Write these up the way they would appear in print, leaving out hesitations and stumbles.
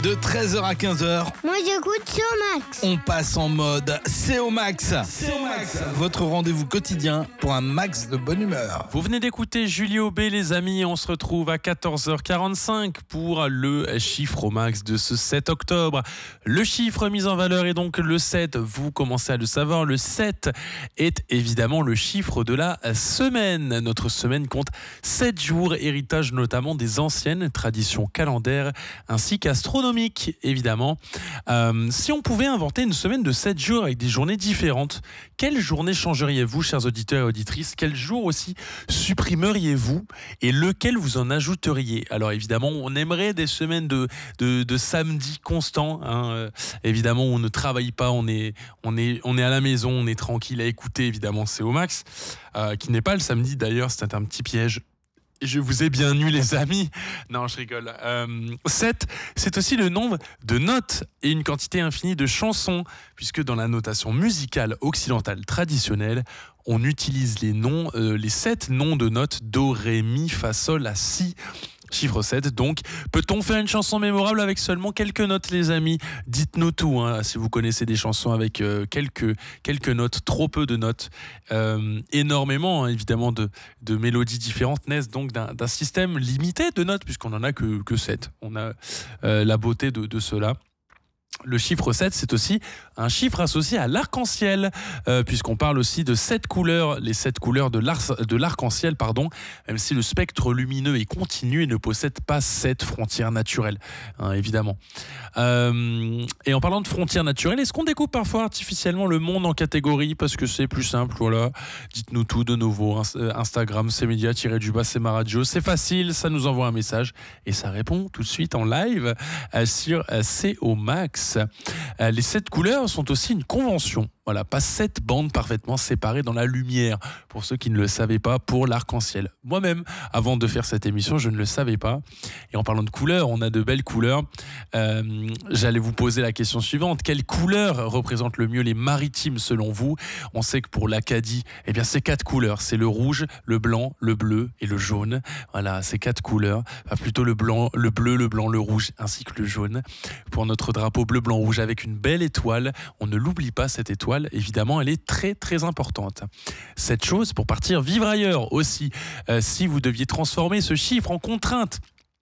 De 13h à 15h, Moi j'écoute sur Max. on passe en mode C'est au max. Votre rendez-vous quotidien pour un max de bonne humeur. Vous venez d'écouter Julie Aubé, les amis. On se retrouve à 14h45 pour le chiffre au max de ce 7 octobre. Le chiffre mis en valeur est donc le 7. Vous commencez à le savoir. Le 7 est évidemment le chiffre de la semaine. Notre semaine compte 7 jours, héritage notamment des anciennes traditions calendaires ainsi qu'astronomiques, évidemment. Si on pouvait inventer une semaine de 7 jours avec des journées différentes, quelle journée changeriez-vous, chers auditeurs et auditrices? Quel jour aussi supprimeriez-vous et lequel vous en ajouteriez? Alors évidemment, on aimerait des semaines de samedi constant. Évidemment, on ne travaille pas, on est à la maison, on est tranquille à écouter, évidemment, c'est au max, qui n'est pas le samedi d'ailleurs, c'est un petit piège. Je vous ai bien eu, les amis. Non, je rigole. 7, c'est aussi le nombre de notes et une quantité infinie de chansons, puisque dans la notation musicale occidentale traditionnelle, on utilise les 7 noms de notes do, ré, mi, fa, sol, la, si. Chiffre 7, donc. Peut-on faire une chanson mémorable avec seulement quelques notes, les amis? Dites-nous tout, si vous connaissez des chansons avec quelques notes, trop peu de notes. Énormément, évidemment, de mélodies différentes naissent donc d'un système limité de notes, puisqu'on n'en a que 7. On a la beauté de cela. Le chiffre 7, c'est aussi un chiffre associé à l'arc-en-ciel, puisqu'on parle aussi de 7 couleurs, les 7 couleurs de l'arc-en-ciel, même si le spectre lumineux est continu et ne possède pas 7 frontières naturelles, évidemment. Et en parlant de frontières naturelles, est-ce qu'on découpe parfois artificiellement le monde en catégories parce que c'est plus simple? Voilà, dites-nous tout de nouveau. Instagram, c'est média _ c'est ma radio. C'est facile, ça nous envoie un message et ça répond tout de suite en live sur C'est au max. Les 7 couleurs sont aussi une convention. Voilà, pas 7 bandes parfaitement séparées dans la lumière, pour ceux qui ne le savaient pas, pour l'arc-en-ciel. Moi-même, avant de faire cette émission, je ne le savais pas. Et en parlant de couleurs, on a de belles couleurs. J'allais vous poser la question suivante. Quelle couleur représente le mieux les maritimes selon vous? On sait que pour l'Acadie, c'est 4 couleurs. C'est le rouge, le blanc, le bleu et le jaune. Voilà, c'est 4 couleurs. Enfin, plutôt le blanc, le bleu, le blanc, le rouge ainsi que le jaune. Pour notre drapeau bleu, blanc, rouge avec une belle étoile. On ne l'oublie pas, cette étoile. Évidemment, elle est très très importante. Cette chose pour partir vivre ailleurs aussi. Si vous deviez transformer ce chiffre en contrainte,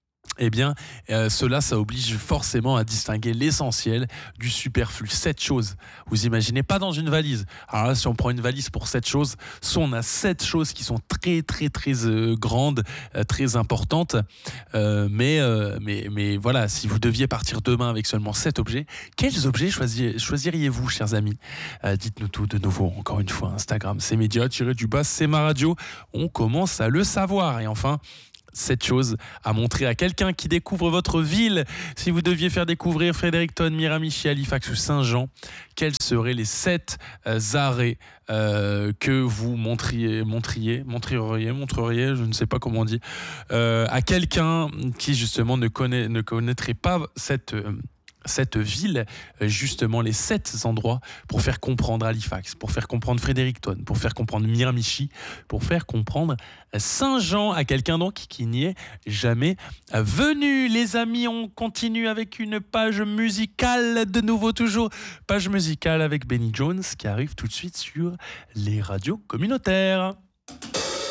ça oblige forcément à distinguer l'essentiel du superflu. 7 choses, vous imaginez, pas dans une valise. Alors là, si on prend une valise pour 7 choses, soit on a 7 choses qui sont très très très grandes, très importantes, mais voilà, si vous deviez partir demain avec seulement 7 objets, quels objets choisiriez-vous, chers amis? Dites-nous tout de nouveau, encore une fois, Instagram, c'est média _ c'est ma radio, on commence à le savoir. Et enfin, 7 choses à montrer à quelqu'un qui découvre votre ville. Si vous deviez faire découvrir Fredericton, Miramichi, Halifax ou Saint-Jean, quels seraient les 7 arrêts que vous montreriez, je ne sais pas comment on dit, à quelqu'un qui justement ne connaîtrait pas cette ville, justement les 7 endroits pour faire comprendre Halifax, pour faire comprendre Fredericton, pour faire comprendre Miramichi, pour faire comprendre Saint-Jean à quelqu'un donc qui n'y est jamais venu. Les amis, on continue avec une page musicale, de nouveau toujours page musicale avec Benny Jones qui arrive tout de suite sur les radios communautaires.